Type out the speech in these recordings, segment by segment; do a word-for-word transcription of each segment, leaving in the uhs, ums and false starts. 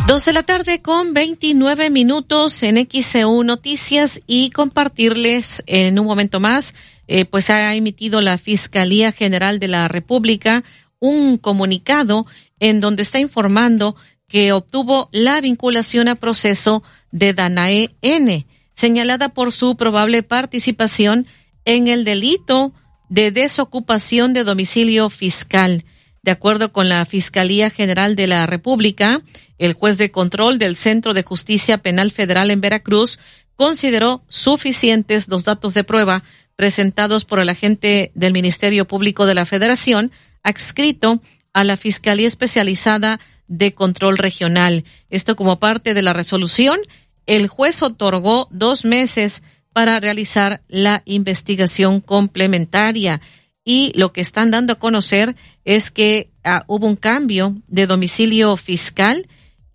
Dos de la tarde con veintinueve minutos en X C U Noticias, y compartirles en un momento más, eh, pues ha emitido la Fiscalía General de la República un comunicado en donde está informando que obtuvo la vinculación a proceso de Danae N., señalada por su probable participación en el delito de desocupación de domicilio fiscal. De acuerdo con la Fiscalía General de la República, el juez de control del Centro de Justicia Penal Federal en Veracruz consideró suficientes los datos de prueba presentados por el agente del Ministerio Público de la Federación, adscrito a la Fiscalía Especializada de Control Regional. Esto como parte de la resolución, el juez otorgó dos meses para realizar la investigación complementaria. Y lo que están dando a conocer es que uh, hubo un cambio de domicilio fiscal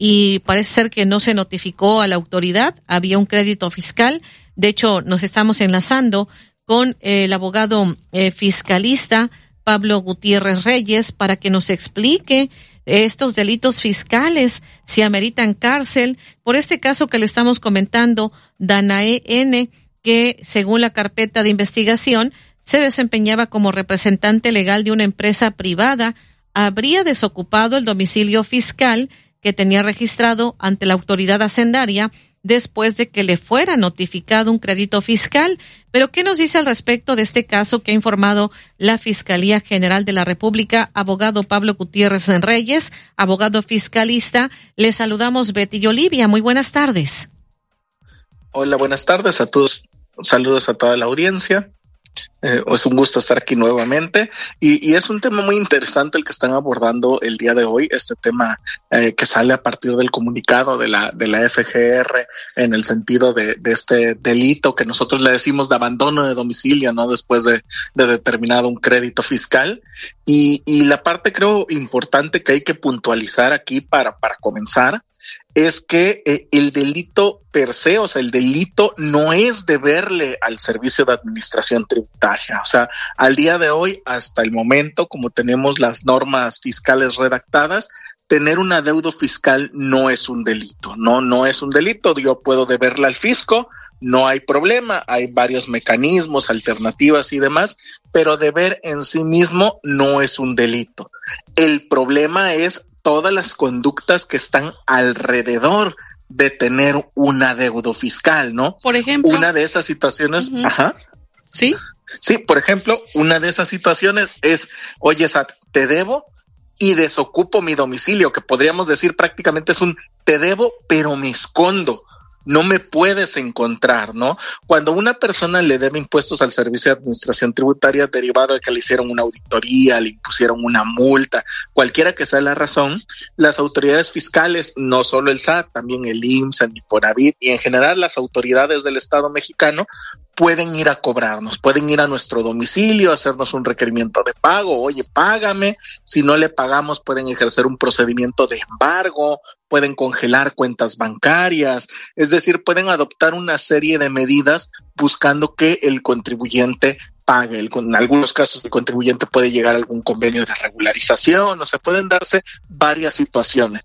y parece ser que no se notificó a la autoridad, había un crédito fiscal. De hecho, nos estamos enlazando con eh, el abogado eh, fiscalista Pablo Gutiérrez Reyes para que nos explique estos delitos fiscales, si ameritan cárcel, por este caso que le estamos comentando, Danae N., que según la carpeta de investigación se desempeñaba como representante legal de una empresa privada, habría desocupado el domicilio fiscal que tenía registrado ante la autoridad hacendaria después de que le fuera notificado un crédito fiscal. Pero ¿qué nos dice al respecto de este caso que ha informado la Fiscalía General de la República? Abogado Pablo Gutiérrez Reyes, abogado fiscalista, le saludamos Betty y Olivia. Muy buenas tardes. Hola, buenas tardes a todos. Saludos a toda la audiencia. Eh, es un gusto estar aquí nuevamente y, y es un tema muy interesante el que están abordando el día de hoy, este tema eh, que sale a partir del comunicado de la de la F G R en el sentido de, de este delito que nosotros le decimos de abandono de domicilio, no después de, de determinado un crédito fiscal. Y, y la parte creo importante que hay que puntualizar aquí para, para comenzar es que eh, el delito per se, o sea, el delito no es deberle al Servicio de Administración Tributaria. O sea, al día de hoy, hasta el momento, como tenemos las normas fiscales redactadas, tener un adeudo fiscal no es un delito, no, no es un delito. Yo puedo deberle al fisco, no hay problema, hay varios mecanismos, alternativas y demás, pero deber en sí mismo no es un delito. El problema es todas las conductas que están alrededor de tener un adeudo fiscal, ¿no? Por ejemplo, una de esas situaciones, uh-huh. ajá. ¿Sí? Sí, por ejemplo, una de esas situaciones es, oye, S A T, te debo y desocupo mi domicilio, que podríamos decir prácticamente es un te debo, pero me escondo. No me puedes encontrar, ¿no? Cuando una persona le debe impuestos al Servicio de Administración Tributaria derivado de que le hicieron una auditoría, le impusieron una multa, cualquiera que sea la razón, las autoridades fiscales, no solo el S A T, también el I M S S, el Infonavit y en general las autoridades del Estado mexicano pueden ir a cobrarnos, pueden ir a nuestro domicilio, hacernos un requerimiento de pago, oye, págame, si no le pagamos pueden ejercer un procedimiento de embargo, pueden congelar cuentas bancarias, es decir, pueden adoptar una serie de medidas buscando que el contribuyente pague. El, en algunos casos el contribuyente puede llegar a algún convenio de regularización, o sea, pueden darse varias situaciones.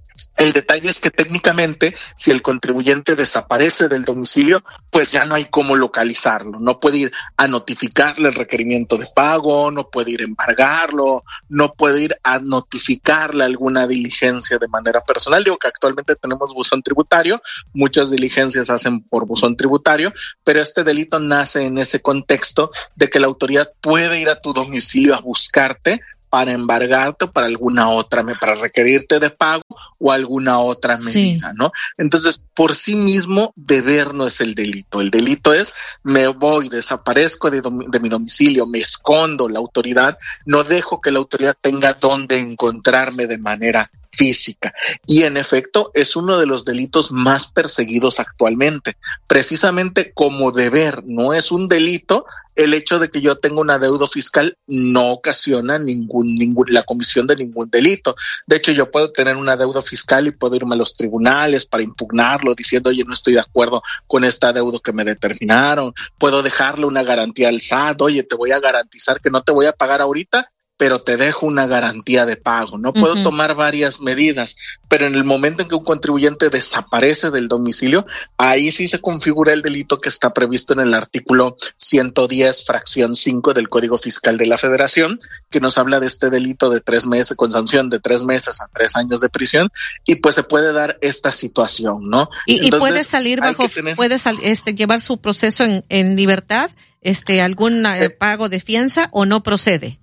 El detalle es que técnicamente, si el contribuyente desaparece del domicilio, pues ya no hay cómo localizarlo. No puede ir a notificarle el requerimiento de pago, no puede ir a embargarlo, no puede ir a notificarle alguna diligencia de manera personal. Digo que actualmente tenemos buzón tributario, muchas diligencias se hacen por buzón tributario, pero este delito nace en ese contexto de que la autoridad puede ir a tu domicilio a buscarte para embargarte o para alguna otra, para requerirte de pago o alguna otra medida, sí. ¿no? Entonces, por sí mismo, deber no es el delito. El delito es, me voy, desaparezco de, dom- de mi domicilio, me escondo, la autoridad, no dejo que la autoridad tenga dónde encontrarme de manera física. Y en efecto, es uno de los delitos más perseguidos actualmente. Precisamente como deber no es un delito, el hecho de que yo tenga un adeudo fiscal no ocasiona ningún, ningún, la comisión de ningún delito. De hecho, yo puedo tener un adeudo fiscal y puedo irme a los tribunales para impugnarlo diciendo, oye, no estoy de acuerdo con este adeudo que me determinaron. Puedo dejarle una garantía al S A T, oye, te voy a garantizar que no te voy a pagar ahorita, pero te dejo una garantía de pago, ¿no? Puedo uh-huh. tomar varias medidas, pero en el momento en que un contribuyente desaparece del domicilio, ahí sí se configura el delito que está previsto en el artículo ciento diez, fracción cinco del Código Fiscal de la Federación, que nos habla de este delito de tres meses, con sanción de tres meses a tres años de prisión, y pues se puede dar esta situación, ¿no? Y, Entonces, y puede salir bajo, tener... puede sal, este, llevar su proceso en, en libertad, este, algún eh, pago de fianza, o no procede.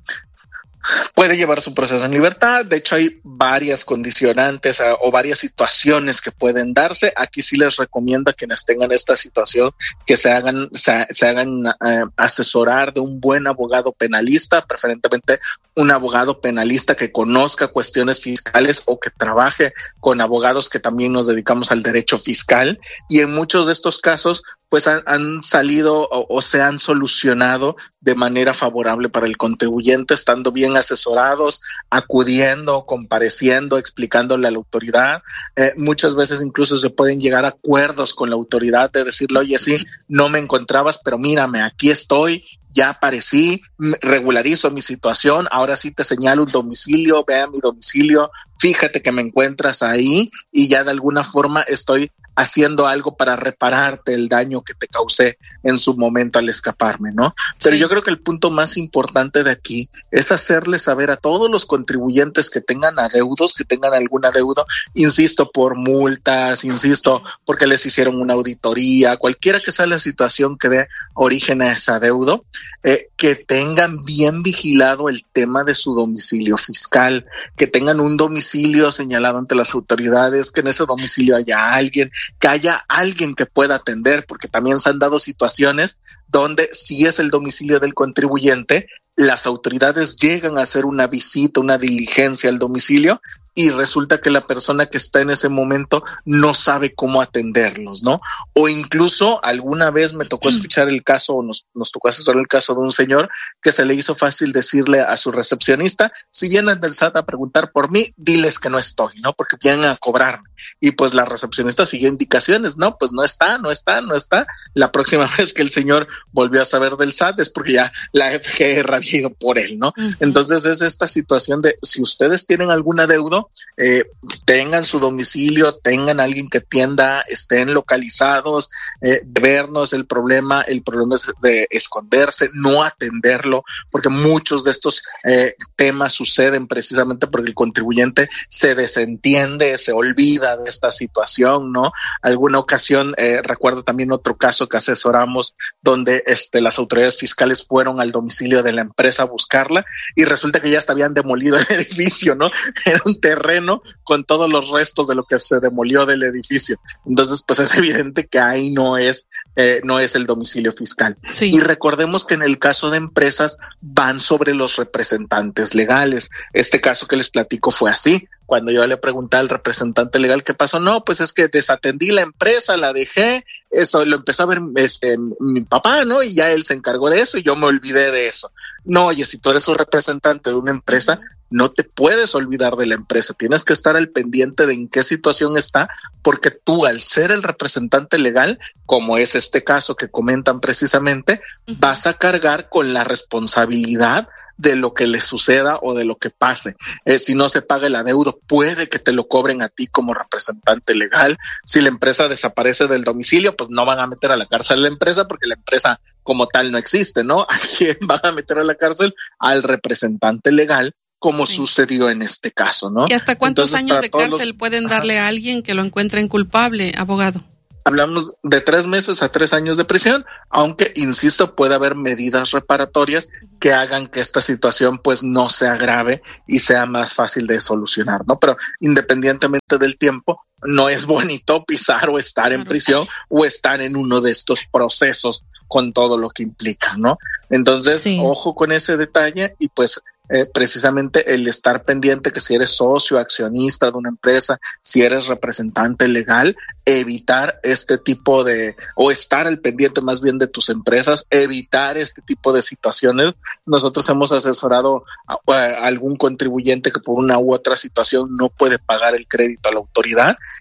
Puede llevar su proceso en libertad. De hecho, hay varias condicionantes a, o varias situaciones que pueden darse. Aquí sí les recomiendo a quienes tengan esta situación que se hagan, se, se hagan eh, asesorar de un buen abogado penalista, preferentemente un abogado penalista que conozca cuestiones fiscales o que trabaje con abogados que también nos dedicamos al derecho fiscal. Y en muchos de estos casos, pues han, han salido o, o se han solucionado de manera favorable para el contribuyente, estando bien asesorados, acudiendo, compareciendo, explicándole a la autoridad. Eh, muchas veces incluso se pueden llegar a acuerdos con la autoridad de decirle, oye, sí, no me encontrabas, pero mírame, aquí estoy, ya aparecí, regularizo mi situación, ahora sí te señalo un domicilio, ve a mi domicilio, fíjate que me encuentras ahí y ya de alguna forma estoy haciendo algo para repararte el daño que te causé en su momento al escaparme, ¿no? Pero sí. Yo creo que el punto más importante de aquí es hacerle saber a todos los contribuyentes que tengan adeudos, que tengan algún adeudo, insisto, por multas, insisto, porque les hicieron una auditoría, cualquiera que sea la situación que dé origen a ese adeudo, eh, que tengan bien vigilado el tema de su domicilio fiscal, que tengan un domicilio señalado ante las autoridades, que en ese domicilio haya alguien, que haya alguien que pueda atender, porque también se han dado situaciones donde si es el domicilio del contribuyente, las autoridades llegan a hacer una visita, una diligencia al domicilio y resulta que la persona que está en ese momento no sabe cómo atenderlos, ¿no? O incluso alguna vez me tocó escuchar el caso, o nos, nos tocó asesorar el caso de un señor que se le hizo fácil decirle a su recepcionista, si vienen del S A T a preguntar por mí, diles que no estoy, ¿no? Porque vienen a cobrarme. Y pues la recepcionista siguió indicaciones, no, pues no está, no está, no está. La próxima vez que el señor volvió a saber del S A T es porque ya la F G R había ido por él, ¿no? Uh-huh. Entonces es esta situación de, si ustedes tienen algún adeudo, Eh, tengan su domicilio, tengan alguien que atienda, estén localizados, eh, de vernos el problema, el problema es de esconderse, no atenderlo, porque muchos de estos eh, temas suceden precisamente porque el contribuyente se desentiende, se olvida de esta situación, ¿no? Alguna ocasión, eh, recuerdo también otro caso que asesoramos donde este, las autoridades fiscales fueron al domicilio de la empresa a buscarla y resulta que ya hasta habían demolido el edificio, ¿no? Era un terreno con todos los restos de lo que se demolió del edificio. Entonces, pues es evidente que ahí no es, eh, no es el domicilio fiscal. Sí. Y recordemos que en el caso de empresas van sobre los representantes legales. Este caso que les platico fue así. Cuando yo le pregunté al representante legal qué pasó, no, pues es que desatendí la empresa, la dejé, eso lo empezó a ver este, mi papá, ¿no? Y ya él se encargó de eso y yo me olvidé de eso. No, oye, si tú eres un representante de una empresa, no te puedes olvidar de la empresa, tienes que estar al pendiente de en qué situación está, porque tú al ser el representante legal, como es este caso que comentan precisamente, uh-huh. vas a cargar con la responsabilidad de lo que le suceda o de lo que pase. Eh, si no se paga el adeudo, puede que te lo cobren a ti como representante legal. Si la empresa desaparece del domicilio, pues no van a meter a la cárcel a la empresa porque la empresa como tal no existe, ¿no? ¿A quién van a meter a la cárcel? Al representante legal, como sí. sucedió en este caso, ¿no? ¿Y hasta cuántos Entonces, años de cárcel los... pueden darle Ajá. a alguien que lo encuentren culpable, abogado? Hablamos de tres meses a tres años de prisión, aunque, insisto, puede haber medidas reparatorias que hagan que esta situación pues no se agrave y sea más fácil de solucionar, ¿no? Pero independientemente del tiempo, no es bonito pisar o estar claro. en prisión o estar en uno de estos procesos con todo lo que implica, ¿no? Entonces, sí. ojo con ese detalle y pues Eh, precisamente el estar pendiente que si eres socio, accionista de una empresa, si eres representante legal, evitar este tipo de, o estar al pendiente más bien de tus empresas, evitar este tipo de situaciones. Nosotros hemos asesorado a, a algún contribuyente que por una u otra situación no puede pagar el crédito a la autoridad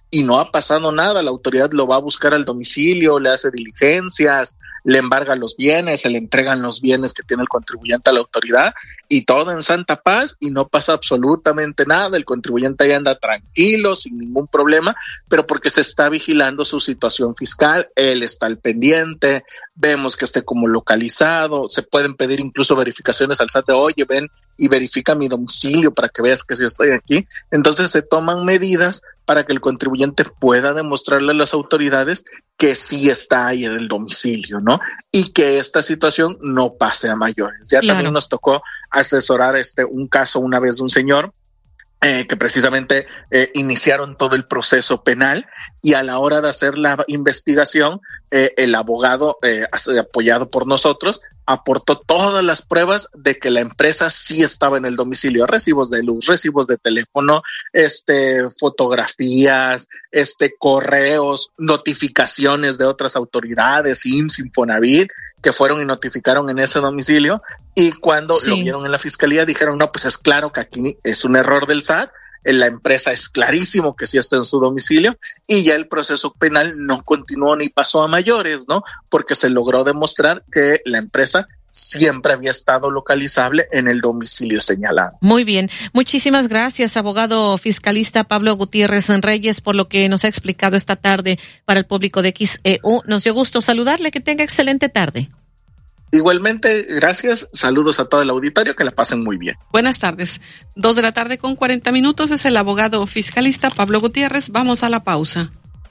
y no ha pasado nada, la autoridad lo va a buscar al domicilio, le hace diligencias, le embarga los bienes, se le entregan los bienes que tiene el contribuyente a la autoridad y todo en santa paz y no pasa absolutamente nada, el contribuyente ahí anda tranquilo, sin ningún problema, pero porque se está vigilando su situación fiscal, él está al pendiente, vemos que esté como localizado, se pueden pedir incluso verificaciones al S A T de, oye, ven y verifica mi domicilio para que veas que sí estoy aquí. Entonces se toman medidas para que el contribuyente pueda demostrarle a las autoridades que sí está ahí en el domicilio, ¿no? Y que esta situación no pase a mayores. Ya claro. También nos tocó asesorar este un caso una vez de un señor Eh, que precisamente eh, iniciaron todo el proceso penal y a la hora de hacer la investigación, eh, el abogado eh, apoyado por nosotros aportó todas las pruebas de que la empresa sí estaba en el domicilio, recibos de luz, recibos de teléfono, este, fotografías, este, correos, notificaciones de otras autoridades, I M S S, Infonavit, que fueron y notificaron en ese domicilio, y cuando sí. lo vieron en la fiscalía dijeron, no, pues es claro que aquí es un error del S A T, en la empresa es clarísimo que sí está en su domicilio, y ya el proceso penal no continuó ni pasó a mayores, ¿no? Porque se logró demostrar que la empresa siempre había estado localizable en el domicilio señalado. Muy bien. Muchísimas gracias, abogado fiscalista Pablo Gutiérrez Reyes, por lo que nos ha explicado esta tarde para el público de X E U. Nos dio gusto saludarle. Que tenga excelente tarde. Igualmente, gracias. Saludos a todo el auditorio, que la pasen muy bien. Buenas tardes. Dos de la tarde con cuarenta minutos es el abogado fiscalista Pablo Gutiérrez. Vamos a la pausa.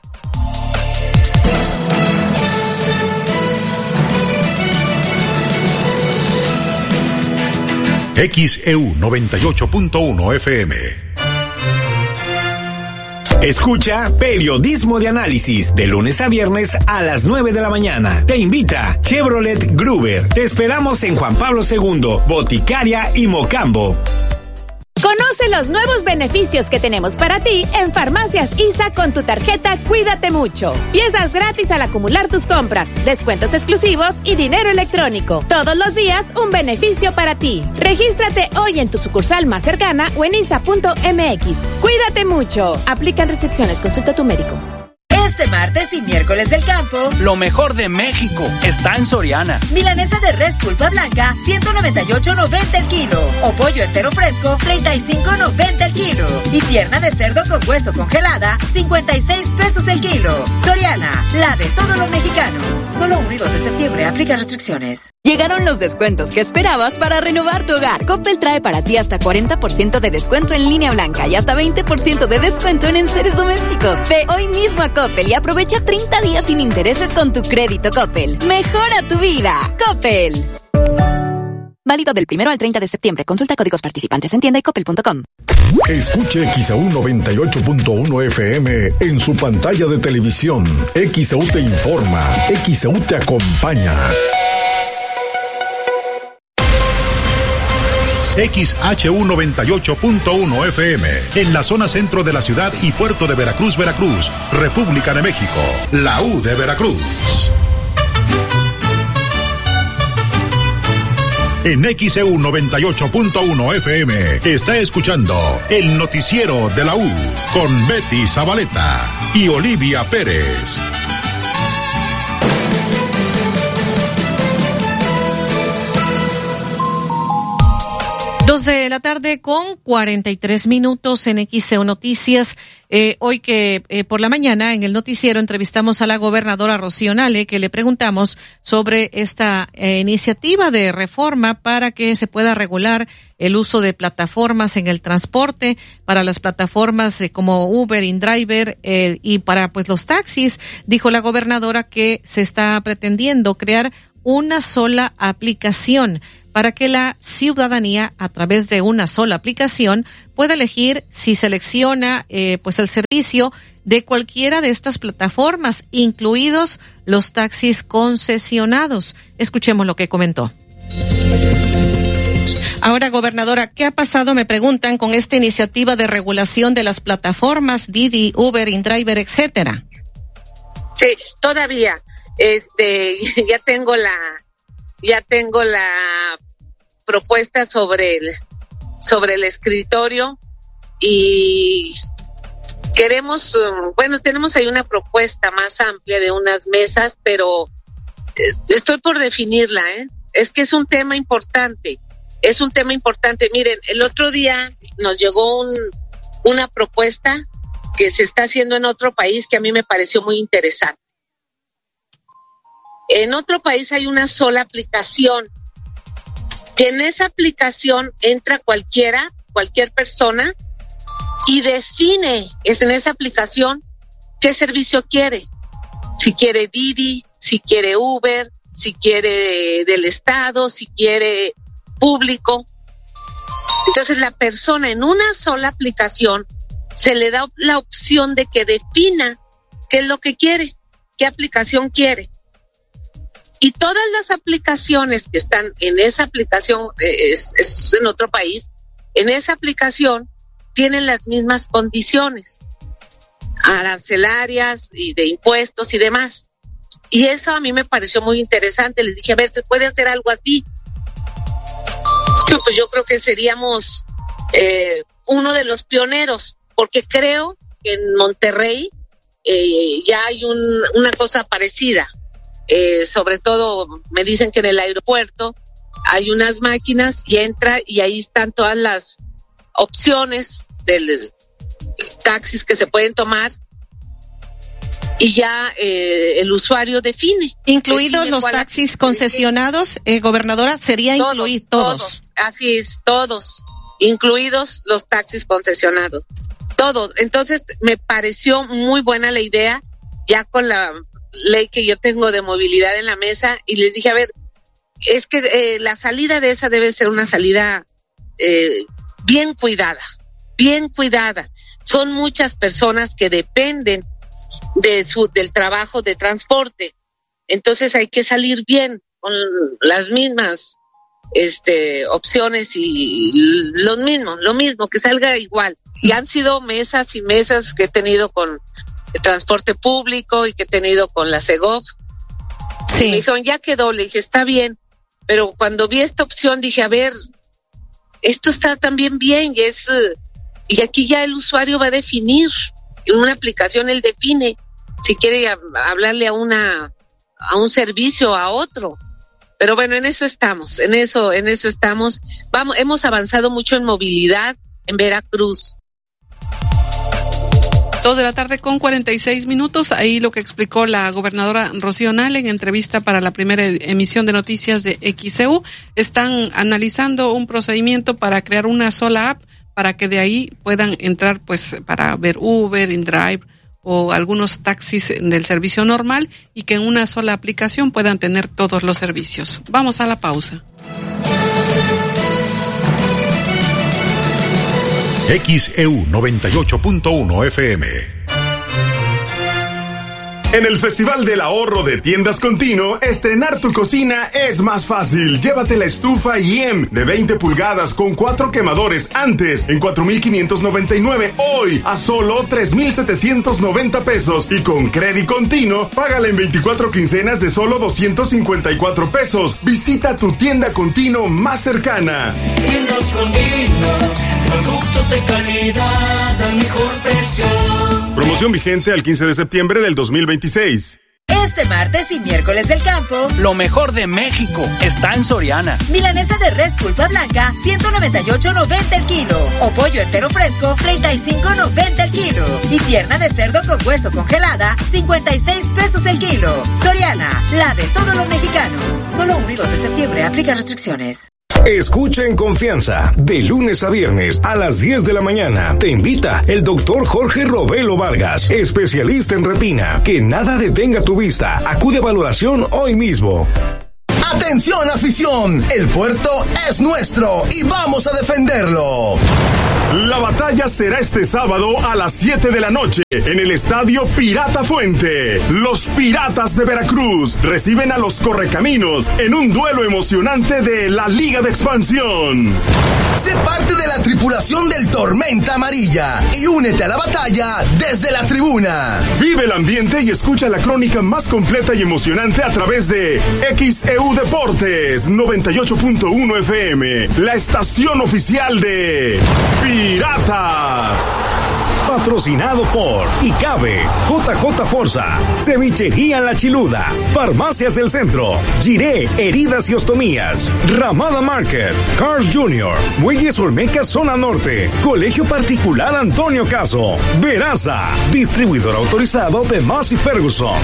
X E U noventa y ocho punto uno F M. Escucha Periodismo de Análisis de lunes a viernes a las nueve de la mañana. Te invita Chevrolet Gruber. Te esperamos en Juan Pablo segundo, Boticaria y Mocambo. Conoce los nuevos beneficios que tenemos para ti en Farmacias I S A con tu tarjeta Cuídate Mucho. Piezas gratis al acumular tus compras, descuentos exclusivos y dinero electrónico. Todos los días un beneficio para ti. Regístrate hoy en tu sucursal más cercana o en isa punto m x. Cuídate mucho. Aplican restricciones. Consulta a tu médico. Este martes y miércoles del campo, lo mejor de México está en Soriana. Milanesa de res pulpa blanca, ciento noventa y ocho noventa el kilo. O pollo entero fresco, treinta y cinco noventa el kilo. Y pierna de cerdo con hueso congelada, cincuenta y seis pesos el kilo. Soriana, la de todos los mexicanos. Solo uno y dos de septiembre, aplica restricciones. Llegaron los descuentos que esperabas para renovar tu hogar. Coppel trae para ti hasta cuarenta por ciento de descuento en línea blanca y hasta veinte por ciento de descuento en enseres domésticos. Ve hoy mismo a Coppel y aprovecha treinta días sin intereses con tu crédito Coppel. Mejora tu vida. Coppel. Válido del primero al treinta de septiembre. Consulta códigos participantes en tienda y coppel punto com. Escuche X E U noventa y ocho punto uno F M en su pantalla de televisión. X E U te informa. X E U te acompaña. X H U noventa y ocho punto uno F M, en la zona centro de la ciudad y puerto de Veracruz, Veracruz, República de México, la U de Veracruz. En X E U noventa y ocho punto uno F M está escuchando el noticiero de la U con Betty Zabaleta y Olivia Pérez. Dos de la tarde con cuarenta y tres minutos en X E U Noticias. Eh, hoy que eh, por la mañana en el noticiero entrevistamos a la gobernadora Rocío Nale, que le preguntamos sobre esta eh, iniciativa de reforma para que se pueda regular el uso de plataformas en el transporte, para las plataformas eh, como Uber, InDriver eh, y para pues los taxis. Dijo la gobernadora que se está pretendiendo crear una sola aplicación para que la ciudadanía, a través de una sola aplicación, pueda elegir si selecciona eh, pues el servicio de cualquiera de estas plataformas, incluidos los taxis concesionados. Escuchemos lo que comentó. Ahora, gobernadora, ¿qué ha pasado, me preguntan, con esta iniciativa de regulación de las plataformas Didi, Uber, InDriver, etcétera? Sí, todavía, este, ya tengo la, ya tengo la propuesta sobre el, sobre el escritorio y queremos, bueno, tenemos ahí una propuesta más amplia de unas mesas, pero eh, estoy por definirla, ¿eh? Es que es un tema importante, es un tema importante. Miren, el otro día nos llegó un, una propuesta que se está haciendo en otro país que a mí me pareció muy interesante. En otro país hay una sola aplicación, que en esa aplicación entra cualquiera, cualquier persona, y define es en esa aplicación qué servicio quiere. Si quiere Didi, si quiere Uber, si quiere del Estado, si quiere público. Entonces la persona en una sola aplicación se le da la opción de que defina qué es lo que quiere, qué aplicación quiere. Y todas las aplicaciones que están en esa aplicación, eh, es, es en otro país, en esa aplicación tienen las mismas condiciones arancelarias y de impuestos y demás. Y eso a mí me pareció muy interesante. Les dije, a ver, ¿se puede hacer algo así? Yo, pues yo creo que seríamos eh, uno de los pioneros, porque creo que en Monterrey eh, ya hay un, una cosa parecida. Eh, sobre todo me dicen que en el aeropuerto hay unas máquinas y entra y ahí están todas las opciones de los taxis que se pueden tomar y ya eh, el usuario define. Incluidos define los taxis concesionados, eh, gobernadora, sería todos, incluir todos. todos. Así es, todos, incluidos los taxis concesionados. Todos. Entonces me pareció muy buena la idea, ya con la ley que yo tengo de movilidad en la mesa, y les dije, a ver, es que eh, la salida de esa debe ser una salida eh, bien cuidada, bien cuidada. Son muchas personas que dependen de su del trabajo de transporte, entonces hay que salir bien con las mismas este opciones y los mismos, lo mismo, que salga igual. Y han sido mesas y mesas que he tenido con el transporte público y que he tenido con la Segov. Sí. Y me dijeron, ya quedó, le dije, está bien, pero cuando vi esta opción dije, a ver, esto está también bien y es y aquí ya el usuario va a definir, en una aplicación él define si quiere hablarle a una a un servicio, a otro. Pero bueno, en eso estamos, en eso, en eso estamos. Vamos, hemos avanzado mucho en movilidad en Veracruz. Dos de la tarde con cuarenta y seis minutos. Ahí lo que explicó la gobernadora Rocío Nale en entrevista para la primera emisión de noticias de X E U. Están analizando un procedimiento para crear una sola app para que de ahí puedan entrar, pues, para ver Uber, InDrive o algunos taxis del servicio normal y que en una sola aplicación puedan tener todos los servicios. Vamos a la pausa. X E U noventa y ocho punto uno F M. En el Festival del Ahorro de Tiendas Continuo, estrenar tu cocina es más fácil. Llévate la estufa I E M de veinte pulgadas con cuatro quemadores antes en cuatro mil quinientos noventa y nueve, hoy a solo tres mil setecientos noventa pesos y con Crédito Continuo, págala en veinticuatro quincenas de solo doscientos cincuenta y cuatro pesos. Visita tu tienda Continuo más cercana. Tiendas Continuo, productos de calidad al mejor precio. Promoción vigente al quince de septiembre del dos mil veintiséis. Este martes y miércoles del campo, lo mejor de México está en Soriana. Milanesa de res pulpa blanca, ciento noventa y ocho noventa el kilo. O pollo entero fresco, treinta y cinco noventa el kilo. Y pierna de cerdo con hueso congelada, cincuenta y seis pesos el kilo. Soriana, la de todos los mexicanos. Solo uno y dos de septiembre, aplica restricciones. Escucha en confianza, de lunes a viernes a las diez de la mañana. Te invita el doctor Jorge Robelo Vargas, especialista en retina. Que nada detenga tu vista. Acude a valoración hoy mismo. ¡Atención, afición! El puerto es nuestro y vamos a defenderlo. La batalla será este sábado a las siete de la noche en el Estadio Pirata Fuente. Los Piratas de Veracruz reciben a los Correcaminos en un duelo emocionante de la Liga de Expansión. Sé parte de la tripulación del Tormenta Amarilla y únete a la batalla desde la tribuna. Vive el ambiente y escucha la crónica más completa y emocionante a través de X E U Deportes noventa y ocho punto uno F M, la estación oficial de Piratas. Patrocinado por ICABE, J J Forza, Cevichería La Chiluda, Farmacias del Centro, Giré, Heridas y Ostomías, Ramada Market, Cars Junior, Muelles Olmeca Zona Norte, Colegio Particular Antonio Caso, Veraza, distribuidor autorizado de Massey Ferguson.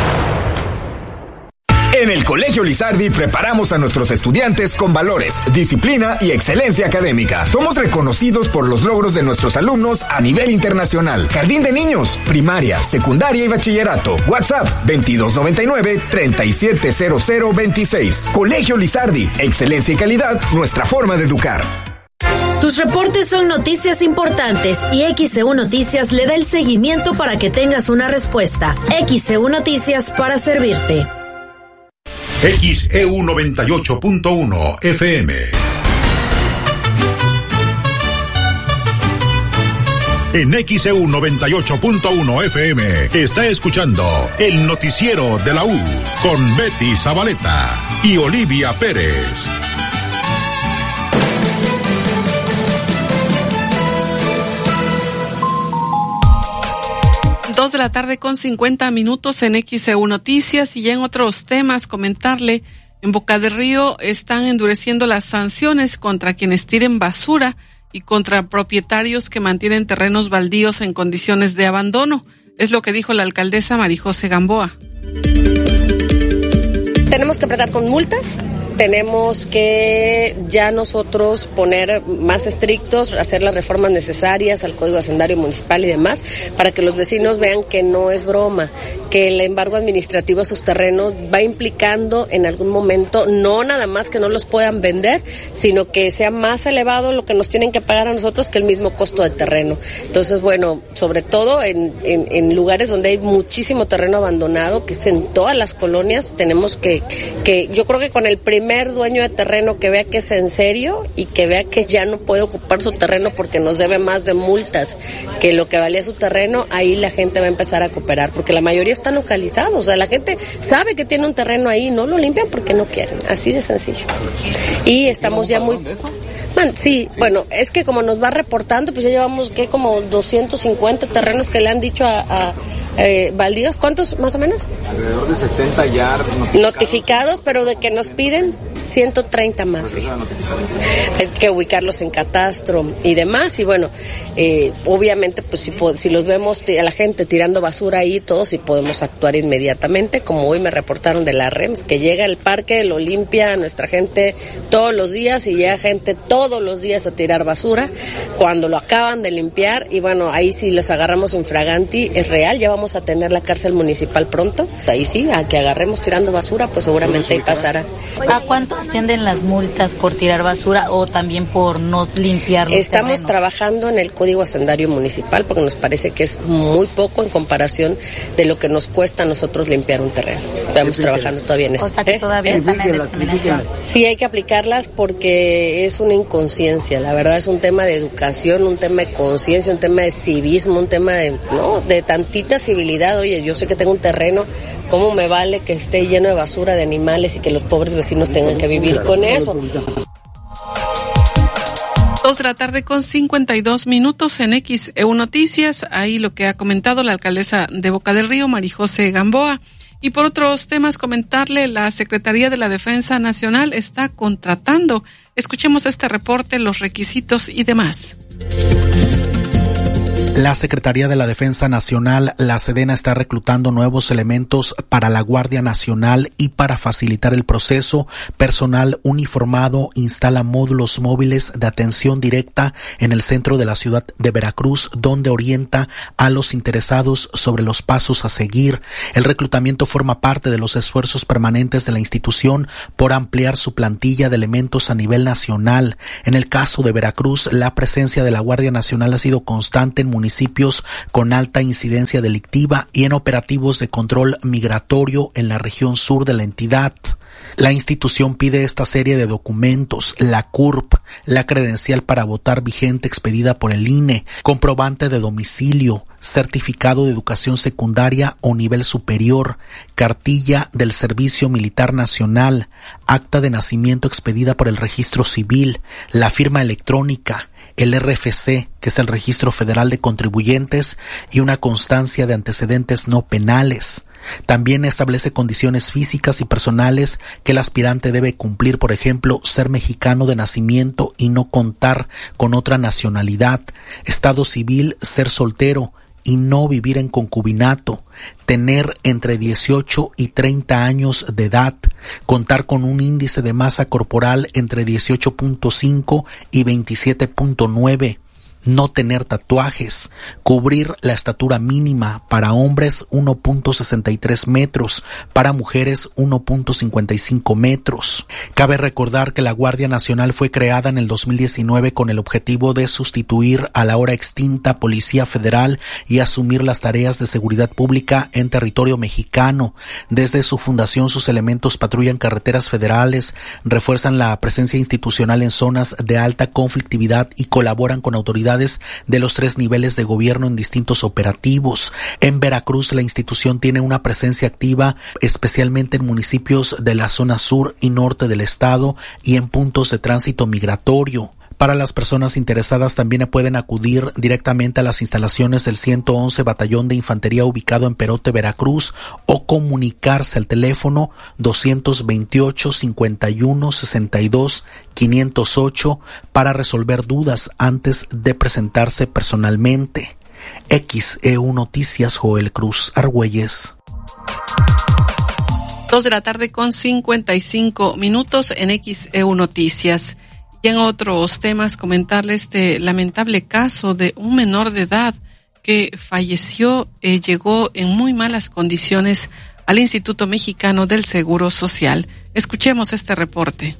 En el Colegio Lizardi preparamos a nuestros estudiantes con valores, disciplina y excelencia académica. Somos reconocidos por los logros de nuestros alumnos a nivel internacional. Jardín de niños, primaria, secundaria y bachillerato. WhatsApp veintidós noventa y nueve, treinta y siete cero cero veintiséis. Colegio Lizardi, excelencia y calidad, nuestra forma de educar. Tus reportes son noticias importantes y X E U Noticias le da el seguimiento para que tengas una respuesta. X E U Noticias para servirte. X E U noventa y ocho punto uno F M. En X E U noventa y ocho punto uno F M está escuchando el noticiero de la U con Betty Zabaleta y Olivia Pérez. Dos de la tarde con cincuenta minutos en X E U Noticias. Y ya en otros temas comentarle, en Boca del Río están endureciendo las sanciones contra quienes tiren basura y contra propietarios que mantienen terrenos baldíos en condiciones de abandono. Es lo que dijo la alcaldesa Marijose Gamboa. Tenemos que apretar con multas. Tenemos que ya nosotros poner más estrictos, hacer las reformas necesarias al Código Hacendario Municipal y demás, para que los vecinos vean que no es broma, que el embargo administrativo a sus terrenos va implicando en algún momento no nada más que no los puedan vender, sino que sea más elevado lo que nos tienen que pagar a nosotros que el mismo costo del terreno. Entonces, bueno, sobre todo en, en, en lugares donde hay muchísimo terreno abandonado, que es en todas las colonias, tenemos que, que yo creo que con el primer primer dueño de terreno que vea que es en serio y que vea que ya no puede ocupar su terreno porque nos debe más de multas que lo que valía su terreno, ahí la gente va a empezar a cooperar, porque la mayoría están localizados, o sea, la gente sabe que tiene un terreno ahí, no lo limpian porque no quieren, así de sencillo. Y estamos ya muy... Man, sí, sí, bueno, es que como nos va reportando, pues ya llevamos que como doscientos cincuenta terrenos que le han dicho a... a Eh, baldíos, ¿cuántos más o menos? Alrededor de setenta ya notificados. Notificados, pero de que nos piden ciento treinta más. Pues hay que ubicarlos en catastro y demás. Y bueno, eh, obviamente, pues si, si los vemos a la gente tirando basura ahí, todos sí podemos actuar inmediatamente. Como hoy me reportaron de la R E M S, que llega al parque, lo limpia nuestra gente todos los días y llega gente todos los días a tirar basura. Cuando lo acaban de limpiar, y bueno, ahí sí los agarramos infraganti, es real, ya vamos a tener la cárcel municipal pronto. Ahí sí, a que agarremos tirando basura, pues seguramente ahí pasará. ¿A cuánto ascienden las multas por tirar basura o también por no limpiar los Estamos terrenos? trabajando en el Código Hacendario Municipal porque nos parece que es muy poco en comparación de lo que nos cuesta a nosotros limpiar un terreno. Estamos trabajando todavía en eso. O sea que ¿Eh? todavía ¿Eh? están en determinación. Sí, hay que aplicarlas porque es una inconsciencia. La verdad es un tema de educación, un tema de conciencia, un tema de civismo, un tema de, ¿no? de tantita civilidad. Oye, yo sé que tengo un terreno, ¿cómo me vale que esté lleno de basura, de animales y que los pobres vecinos tengan que vivir con eso? Dos de la tarde con cincuenta y dos minutos en X E U Noticias. Ahí lo que ha comentado la alcaldesa de Boca del Río, Marijose Gamboa. Y por otros temas, comentarle, la Secretaría de la Defensa Nacional está contratando. Escuchemos este reporte, los requisitos y demás. La Secretaría de la Defensa Nacional, la Sedena, está reclutando nuevos elementos para la Guardia Nacional y para facilitar el proceso, personal uniformado instala módulos móviles de atención directa en el centro de la ciudad de Veracruz, donde orienta a los interesados sobre los pasos a seguir. El reclutamiento forma parte de los esfuerzos permanentes de la institución por ampliar su plantilla de elementos a nivel nacional. En el caso de Veracruz, la presencia de la Guardia Nacional ha sido constante en municipios municipios con alta incidencia delictiva y en operativos de control migratorio en la región sur de la entidad. La institución pide esta serie de documentos: la C U R P, la credencial para votar vigente expedida por el I N E, comprobante de domicilio, certificado de educación secundaria o nivel superior, cartilla del Servicio Militar Nacional, acta de nacimiento expedida por el Registro Civil, la firma electrónica, el R F C, que es el Registro Federal de Contribuyentes, y una constancia de antecedentes no penales. También establece condiciones físicas y personales que el aspirante debe cumplir, por ejemplo, ser mexicano de nacimiento y no contar con otra nacionalidad, estado civil, ser soltero y no vivir en concubinato, tener entre dieciocho y treinta años de edad, contar con un índice de masa corporal entre dieciocho punto cinco y veintisiete punto nueve, no tener tatuajes, cubrir la estatura mínima para hombres uno punto sesenta y tres metros, para mujeres uno punto cincuenta y cinco metros. Cabe recordar que la Guardia Nacional fue creada en el dos mil diecinueve con el objetivo de sustituir a la ahora extinta Policía Federal y asumir las tareas de seguridad pública en territorio mexicano. Desde su fundación, sus elementos patrullan carreteras federales, refuerzan la presencia institucional en zonas de alta conflictividad y colaboran con autoridades de los tres niveles de gobierno en distintos operativos. En Veracruz, la institución tiene una presencia activa, especialmente en municipios de la zona sur y norte del estado y en puntos de tránsito migratorio. Para las personas interesadas, también pueden acudir directamente a las instalaciones del ciento once Batallón de Infantería ubicado en Perote, Veracruz, o comunicarse al teléfono doscientos veintiocho, cincuenta y uno, sesenta y dos, quinientos ocho para resolver dudas antes de presentarse personalmente. X E U Noticias, Joel Cruz Argüelles. Dos de la tarde con cincuenta y cinco minutos en X E U Noticias. Y en otros temas, comentarle este lamentable caso de un menor de edad que falleció, eh, llegó en muy malas condiciones al Instituto Mexicano del Seguro Social. Escuchemos este reporte.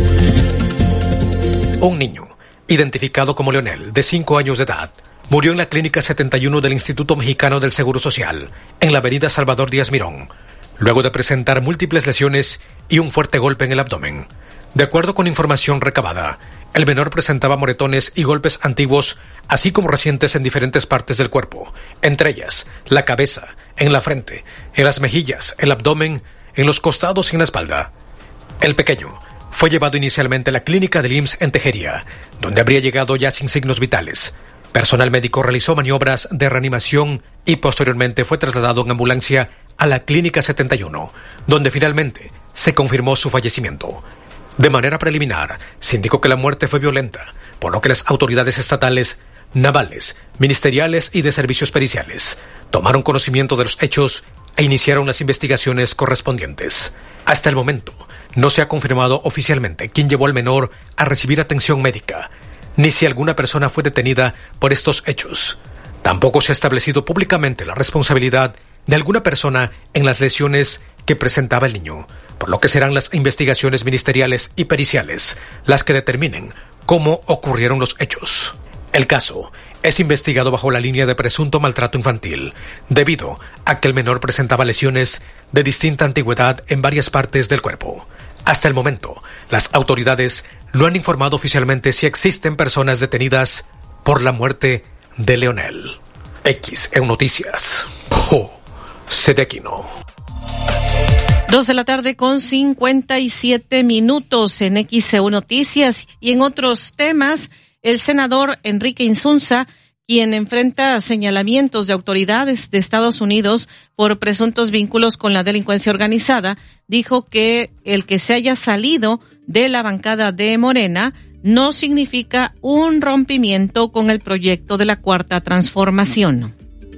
Un niño, identificado como Leonel, de cinco años de edad, murió en la Clínica setenta y uno del Instituto Mexicano del Seguro Social, en la avenida Salvador Díaz Mirón, luego de presentar múltiples lesiones y un fuerte golpe en el abdomen. De acuerdo con información recabada, el menor presentaba moretones y golpes antiguos, así como recientes en diferentes partes del cuerpo, entre ellas la cabeza, en la frente, en las mejillas, el abdomen, en los costados y en la espalda. El pequeño fue llevado inicialmente a la clínica del I M S S en Tejería, donde habría llegado ya sin signos vitales. Personal médico realizó maniobras de reanimación y posteriormente fue trasladado en ambulancia a la clínica setenta y uno, donde finalmente se confirmó su fallecimiento. De manera preliminar, se indicó que la muerte fue violenta, por lo que las autoridades estatales, navales, ministeriales y de servicios periciales tomaron conocimiento de los hechos e iniciaron las investigaciones correspondientes. Hasta el momento, no se ha confirmado oficialmente quién llevó al menor a recibir atención médica, ni si alguna persona fue detenida por estos hechos. Tampoco se ha establecido públicamente la responsabilidad de alguna persona en las lesiones que presentaba el niño, por lo que serán las investigaciones ministeriales y periciales las que determinen cómo ocurrieron los hechos. El caso es investigado bajo la línea de presunto maltrato infantil, debido a que el menor presentaba lesiones de distinta antigüedad en varias partes del cuerpo. Hasta el momento, las autoridades no han informado oficialmente si existen personas detenidas por la muerte de Leonel. X E U Noticias. Jo, Sedequino. Dos de la tarde con cincuenta y siete minutos en X E U Noticias. Y en otros temas, el senador Enrique Insunza, quien enfrenta señalamientos de autoridades de Estados Unidos por presuntos vínculos con la delincuencia organizada, dijo que el que se haya salido de la bancada de Morena no significa un rompimiento con el proyecto de la Cuarta Transformación.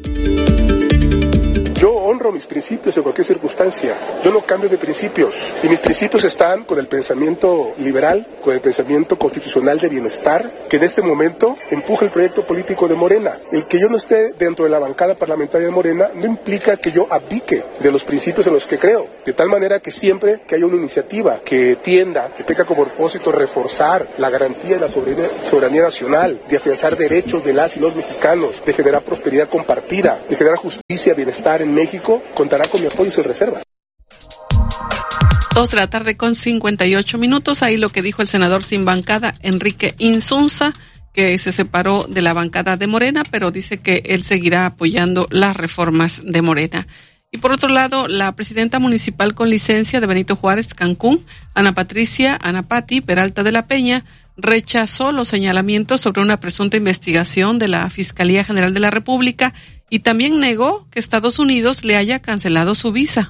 Yo honro mis principios en cualquier circunstancia. Yo no cambio de principios. Y mis principios están con el pensamiento liberal, con el pensamiento constitucional de bienestar, que en este momento empuja el proyecto político de Morena. El que yo no esté dentro de la bancada parlamentaria de Morena no implica que yo abdique de los principios en los que creo. De tal manera que siempre que haya una iniciativa que tienda, que tenga como propósito reforzar la garantía de la soberanía, soberanía nacional, de afianzar derechos de las y los mexicanos, de generar prosperidad compartida, de generar justicia, bienestar en México, contará con mi apoyo sin reservas. Dos de la tarde con cincuenta y ocho minutos. Ahí lo que dijo el senador sin bancada, Enrique Insunza, que se separó de la bancada de Morena, pero dice que él seguirá apoyando las reformas de Morena. Y por otro lado, la presidenta municipal con licencia de Benito Juárez, Cancún, Ana Patricia Ana Pati Peralta de la Peña, rechazó los señalamientos sobre una presunta investigación de la Fiscalía General de la República y también negó que Estados Unidos le haya cancelado su visa.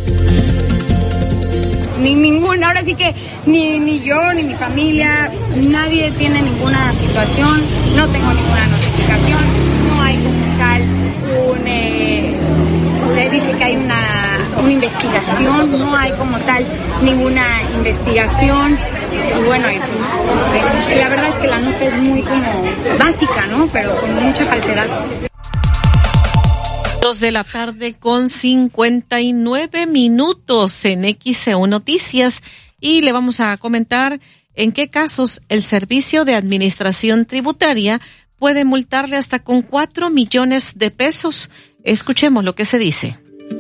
Ni ninguna, ahora sí que ni, ni yo, ni mi familia, nadie tiene ninguna situación, no tengo ninguna notificación, no hay como tal un, eh, le dice que hay una, una investigación, no hay como tal ninguna investigación, y bueno, y pues, la verdad es que la nota es muy como básica, ¿no? Pero con mucha falsedad. Dos de la tarde con cincuenta y nueve minutos en X C U Noticias y le vamos a comentar en qué casos el Servicio de Administración Tributaria puede multarle hasta con cuatro millones de pesos. Escuchemos lo que se dice.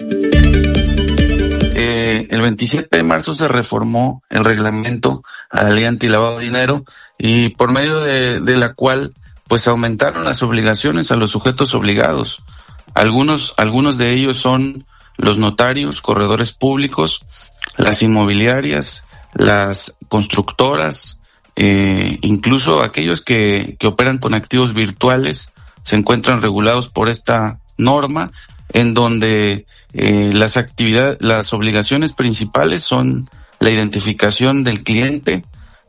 Eh, el veintisiete de marzo se reformó el reglamento a la ley antilavado de dinero y por medio de, de la cual pues aumentaron las obligaciones a los sujetos obligados. Algunos, algunos de ellos son los notarios, corredores públicos, las inmobiliarias, las constructoras, eh, incluso aquellos que, que operan con activos virtuales se encuentran regulados por esta norma, en donde eh, las actividades, las obligaciones principales son la identificación del cliente,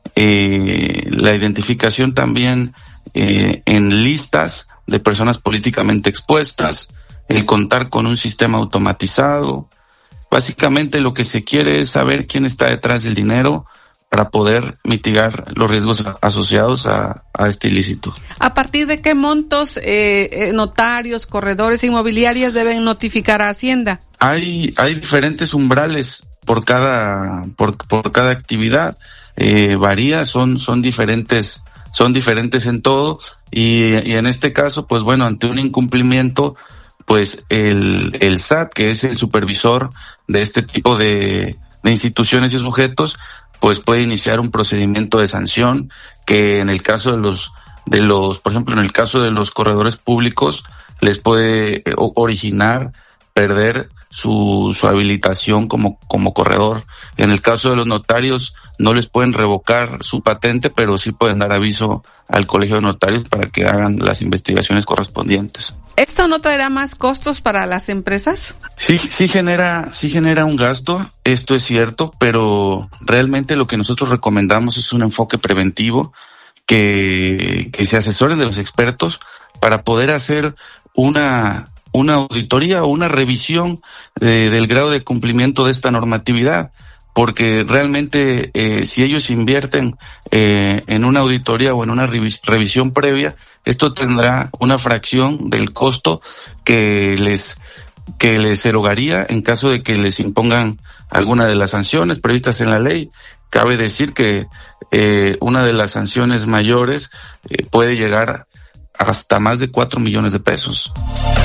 eh, la identificación también eh, en listas de personas políticamente expuestas, el contar con un sistema automatizado. Básicamente lo que se quiere es saber quién está detrás del dinero para poder mitigar los riesgos asociados a, a este ilícito. ¿A partir de qué montos eh, eh, notarios, corredores inmobiliarias deben notificar a Hacienda? Hay, hay diferentes umbrales por cada, por, por cada actividad, eh, varía, son, son diferentes, son diferentes en todo, y, y en este caso, pues bueno, ante un incumplimiento, pues el, el S A T, que es el supervisor de este tipo de, de instituciones y sujetos, pues puede iniciar un procedimiento de sanción que en el caso de los, de los, por ejemplo, en el caso de los corredores públicos, les puede originar perder su, su habilitación como, como corredor. En el caso de los notarios, no les pueden revocar su patente, pero sí pueden dar aviso al Colegio de Notarios para que hagan las investigaciones correspondientes. ¿Esto no traerá más costos para las empresas? Sí, sí genera, sí genera un gasto, esto es cierto, pero realmente lo que nosotros recomendamos es un enfoque preventivo, que, que se asesoren de los expertos para poder hacer una, una auditoría o una revisión de, del grado de cumplimiento de esta normatividad. Porque realmente eh, si ellos invierten eh, en una auditoría o en una revis- revisión previa, esto tendrá una fracción del costo que les que les erogaría en caso de que les impongan alguna de las sanciones previstas en la ley. Cabe decir que eh, una de las sanciones mayores eh, puede llegar hasta más de cuatro millones de pesos.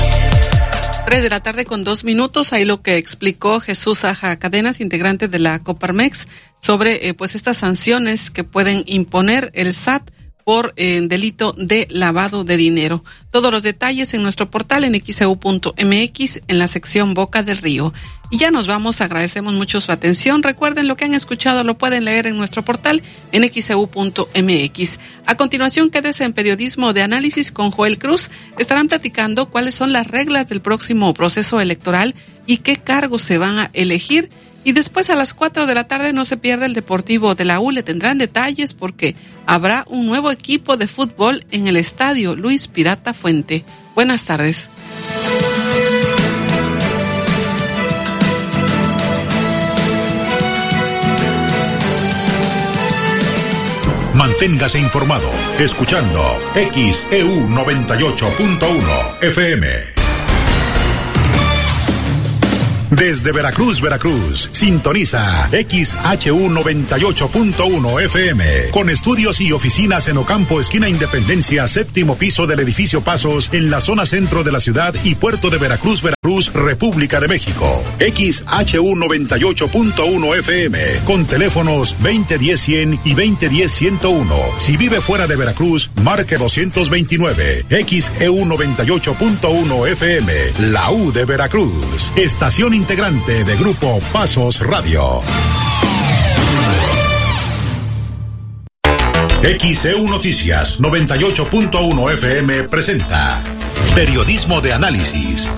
Tres de la tarde con dos minutos, ahí lo que explicó Jesús Aja Cadenas, integrante de la Coparmex, sobre eh, pues estas sanciones que pueden imponer el S A T por eh, delito de lavado de dinero. Todos los detalles en nuestro portal en x e u punto m x en la sección Boca del Río. Y ya nos vamos, agradecemos mucho su atención. Recuerden, lo que han escuchado lo pueden leer en nuestro portal en x e u punto m x. A continuación, quédese en Periodismo de Análisis con Joel Cruz. Estarán platicando cuáles son las reglas del próximo proceso electoral y qué cargos se van a elegir. Y después a las cuatro de la tarde no se pierda el Deportivo de la U. Le tendrán detalles porque habrá un nuevo equipo de fútbol en el estadio Luis Pirata Fuente. Buenas tardes. Manténgase informado escuchando X E U noventa y ocho punto uno F M. Desde Veracruz, Veracruz, sintoniza X H U noventa y ocho punto uno F M, con estudios y oficinas en Ocampo, esquina Independencia, séptimo piso del edificio Pasos, en la zona centro de la ciudad y puerto de Veracruz, Veracruz, República de México. X H U noventa y ocho punto uno F M, con teléfonos veinte diez cien y veinte diez ciento uno. Si vive fuera de Veracruz, marque doscientos veintinueve. X E U noventa y ocho punto uno F M, la U de Veracruz. Estación integrante de Grupo Pasos Radio. X C U Noticias noventa y ocho punto uno F M presenta Periodismo de Análisis.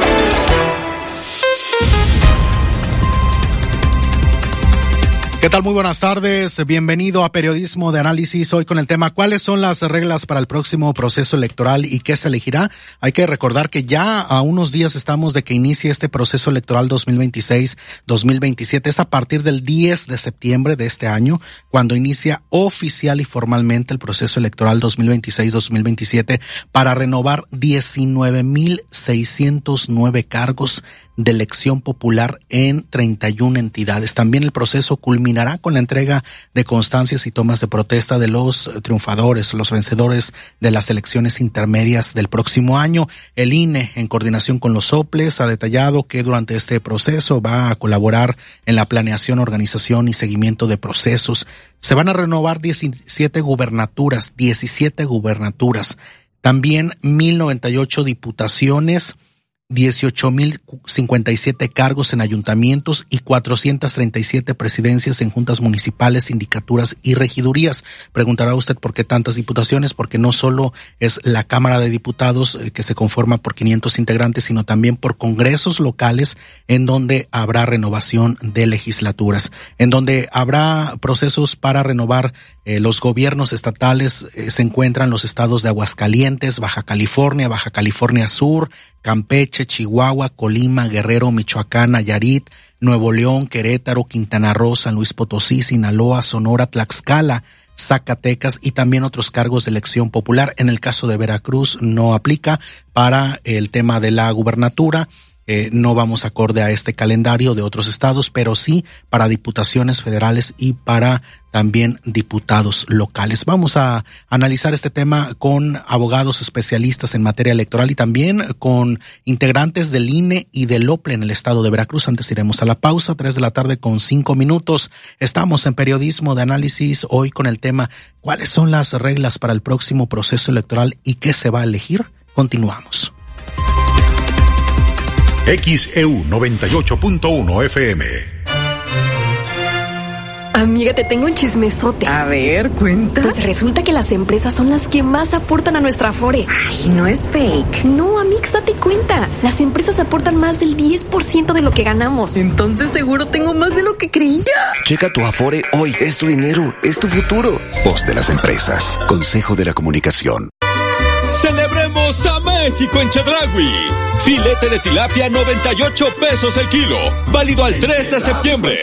¿Qué tal? Muy buenas tardes. Bienvenido a Periodismo de Análisis. Hoy con el tema ¿cuáles son las reglas para el próximo proceso electoral y qué se elegirá? Hay que recordar que ya a unos días estamos de que inicie este proceso electoral dos mil veintiséis dos mil veintisiete. Es a partir del diez de septiembre de este año cuando inicia oficial y formalmente el proceso electoral dos mil veintiséis dos mil veintisiete para renovar diecinueve mil seiscientos nueve cargos de elección popular en treinta y una entidades. También el proceso culminará con la entrega de constancias y tomas de protesta de los triunfadores, los vencedores de las elecciones intermedias del próximo año. El I N E, en coordinación con los soples, ha detallado que durante este proceso va a colaborar en la planeación, organización y seguimiento de procesos. Se van a renovar diecisiete gubernaturas, diecisiete gubernaturas, también mil noventa y ocho diputaciones, dieciocho mil cincuenta y siete cargos en ayuntamientos y cuatrocientas treinta y siete presidencias en juntas municipales, sindicaturas y regidurías. Preguntará usted por qué tantas diputaciones, porque no solo es la Cámara de Diputados eh, que se conforma por quinientos integrantes, sino también por congresos locales en donde habrá renovación de legislaturas, en donde habrá procesos para renovar eh, los gobiernos estatales. Eh, se encuentran los estados de Aguascalientes, Baja California, Baja California Sur, Campeche, Chihuahua, Colima, Guerrero, Michoacán, Nayarit, Nuevo León, Querétaro, Quintana Roo, San Luis Potosí, Sinaloa, Sonora, Tlaxcala, Zacatecas y también otros cargos de elección popular. En el caso de Veracruz no aplica para el tema de la gubernatura. Eh, no vamos acorde a este calendario de otros estados, pero sí para diputaciones federales y para también diputados locales. Vamos a analizar este tema con abogados especialistas en materia electoral y también con integrantes del I N E y del O P L E en el estado de Veracruz. Antes iremos a la pausa, tres de la tarde con cinco minutos. Estamos en Periodismo de Análisis hoy con el tema ¿cuáles son las reglas para el próximo proceso electoral y qué se va a elegir? Continuamos. X E U noventa y ocho punto uno F M. Amiga, te tengo un chismesote. A ver, cuenta. Pues resulta que las empresas son las que más aportan a nuestra Afore. Ay, no es fake. No, Amix, date cuenta. Las empresas aportan más del diez por ciento de lo que ganamos. Entonces seguro tengo más de lo que creía. Checa tu Afore hoy. Es tu dinero, es tu futuro. Voz de las empresas. Consejo de la Comunicación. ¡Celebremos a México en Chedraui! Filete de tilapia noventa y ocho pesos el kilo. Válido al tres de septiembre.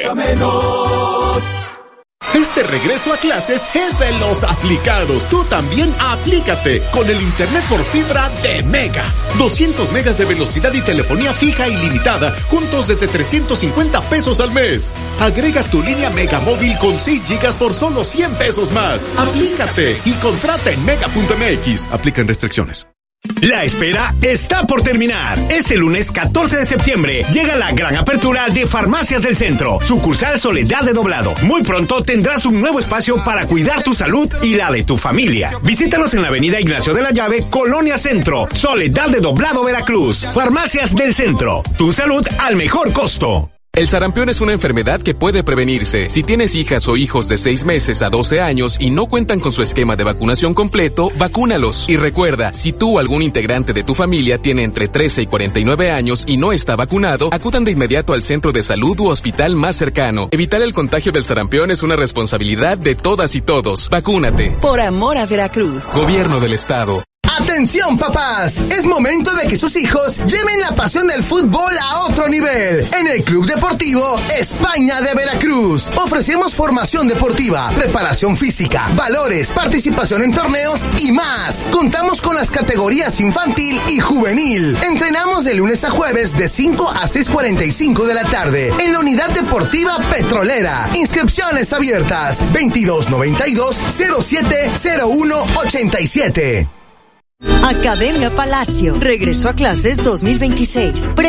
Este regreso a clases es de los aplicados. Tú también aplícate con el internet por fibra de Mega. doscientos megas de velocidad y telefonía fija ilimitada, juntos desde trescientos cincuenta pesos al mes. Agrega tu línea Mega Móvil con seis gigas por solo cien pesos más. Aplícate y contrata en mega punto m x. Aplican restricciones. La espera está por terminar. Este lunes catorce de septiembre llega la gran apertura de Farmacias del Centro, sucursal Soledad de Doblado. Muy pronto tendrás un nuevo espacio para cuidar tu salud y la de tu familia. Visítanos en la avenida Ignacio de la Llave, Colonia Centro, Soledad de Doblado, Veracruz. Farmacias del Centro, tu salud al mejor costo. El sarampión es una enfermedad que puede prevenirse. Si tienes hijas o hijos de seis meses a doce años y no cuentan con su esquema de vacunación completo, vacúnalos. Y recuerda, si tú o algún integrante de tu familia tiene entre trece y cuarenta y nueve años y no está vacunado, acudan de inmediato al centro de salud u hospital más cercano. Evitar el contagio del sarampión es una responsabilidad de todas y todos. Vacúnate. Por amor a Veracruz. Gobierno del Estado. ¡Atención, papás! Es momento de que sus hijos lleven la pasión del fútbol a otro nivel. En el Club Deportivo España de Veracruz ofrecemos formación deportiva, preparación física, valores, participación en torneos y más. Contamos con las categorías infantil y juvenil. Entrenamos de lunes a jueves de cinco a seis cuarenta y cinco de la tarde en la Unidad Deportiva Petrolera. Inscripciones abiertas veintidós noventa y dos cero siete cero uno ochenta y siete. Academia Palacio. Regreso a clases dos mil veintiséis.